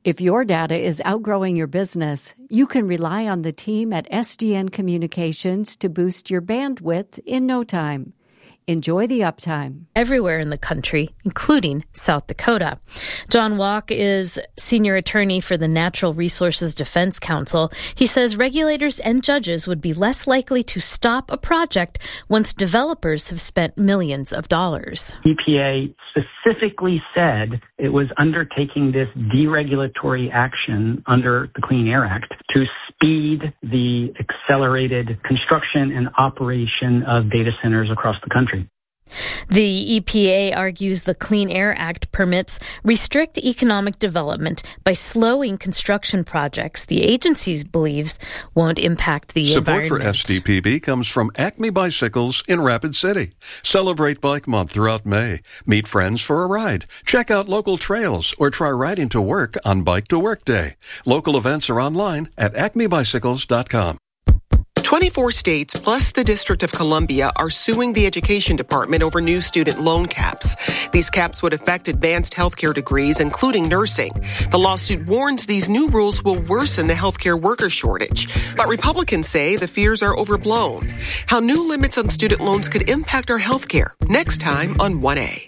If your data is outgrowing your business, you can rely on the team at SDN Communications to boost your bandwidth in no time. Enjoy the uptime. Everywhere in the country, including South Dakota. John Walk is senior attorney for the Natural Resources Defense Council. He says regulators and judges would be less likely to stop a project once developers have spent millions of dollars. EPA specifically said it was undertaking this deregulatory action under the Clean Air Act to speed the accelerated construction and operation of data centers across the country. The EPA argues the Clean Air Act permits restrict economic development by slowing construction projects the agency believes won't impact the environment. Support for SDPB comes from Acme Bicycles in Rapid City. Celebrate Bike Month throughout May. Meet friends for a ride. Check out local trails or try riding to work on Bike to Work Day. Local events are online at acmebicycles.com. 24 states plus the District of Columbia are suing the Education Department over new student loan caps. These caps would affect advanced healthcare degrees, including nursing. The lawsuit warns these new rules will worsen the healthcare worker shortage. But Republicans say the fears are overblown. How new limits on student loans could impact our healthcare. Next time on 1A.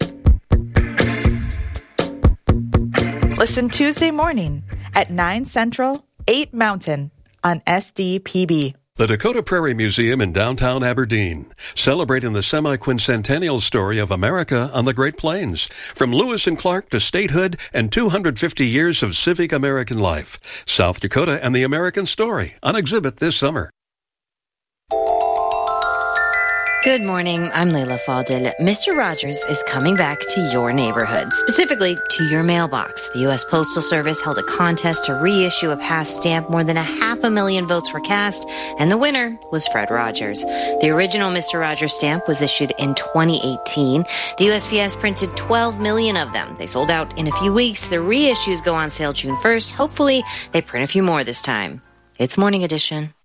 Listen Tuesday morning at 9 Central, 8 Mountain on SDPB. The Dakota Prairie Museum in downtown Aberdeen, celebrating the semi-quincentennial story of America on the Great Plains, from Lewis and Clark to statehood and 250 years of civic American life. South Dakota and the American Story on exhibit this summer. Good morning, I'm Layla Faldil. Mr. Rogers is coming back to your neighborhood, specifically to your mailbox. The U.S. Postal Service held a contest to reissue a past stamp. More than 500,000 votes were cast, and the winner was Fred Rogers. The original Mr. Rogers stamp was issued in 2018. The USPS printed 12 million of them. They sold out in a few weeks. The reissues go on sale June 1st. Hopefully, they print a few more this time. It's Morning Edition.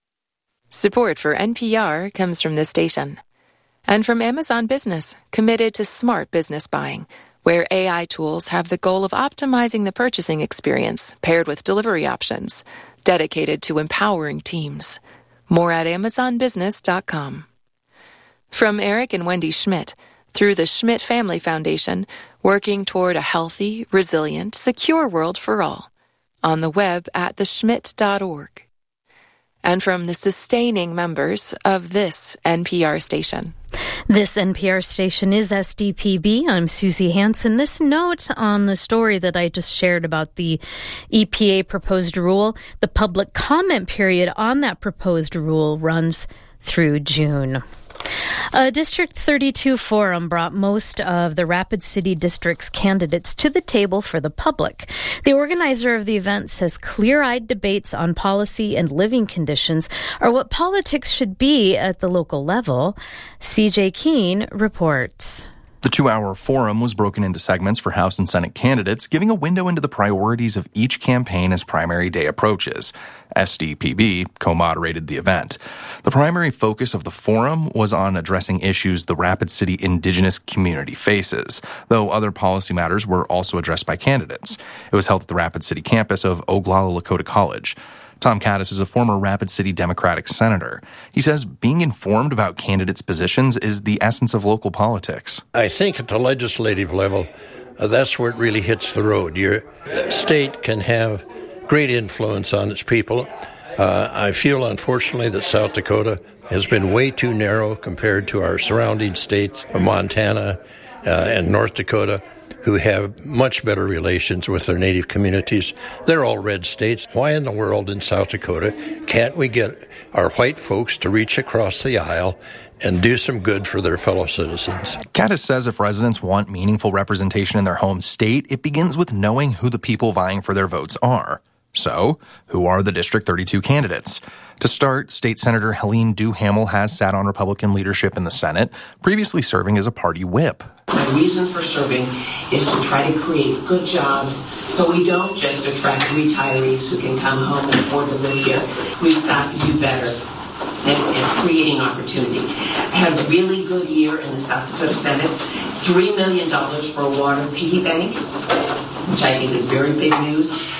Support for NPR comes from this station and from Amazon Business, committed to smart business buying, where AI tools have the goal of optimizing the purchasing experience paired with delivery options, dedicated to empowering teams. More at amazonbusiness.com. From Eric and Wendy Schmidt, through the Schmidt Family Foundation, working toward a healthy, resilient, secure world for all. On the web at theschmidt.org. And from the sustaining members of this NPR station. This NPR station is SDPB. I'm Susie Hansen. This note on the story that I just shared about the EPA proposed rule, the public comment period on that proposed rule runs through June. A District 32 forum brought most of the Rapid City District's candidates to the table for the public. The organizer of the event says clear-eyed debates on policy and living conditions are what politics should be at the local level. CJ Keene reports. The 2-hour forum was broken into segments for House and Senate candidates, giving a window into the priorities of each campaign as primary day approaches. SDPB co-moderated the event. The primary focus of the forum was on addressing issues the Rapid City indigenous community faces, though other policy matters were also addressed by candidates. It was held at the Rapid City campus of Oglala Lakota College. Tom Caddis is a former Rapid City Democratic senator. He says being informed about candidates' positions is the essence of local politics. I think at the legislative level, that's where it really hits the road. Your state can have great influence on its people. I feel, unfortunately, that South Dakota has been way too narrow compared to our surrounding states of Montana and North Dakota, who have much better relations with their native communities. They're all red states. Why in the world in South Dakota can't we get our white folks to reach across the aisle and do some good for their fellow citizens? Caddis says if residents want meaningful representation in their home state, it begins with knowing who the people vying for their votes are. So, who are the District 32 candidates? To start, State Senator Helene Duhamel has sat on Republican leadership in the Senate, previously serving as a party whip. My reason for serving is to try to create good jobs so we don't just attract retirees who can come home and afford to live here. We've got to do better at creating opportunity. I had a really good year in the South Dakota Senate, $3 million for a water piggy bank, which I think is very big news.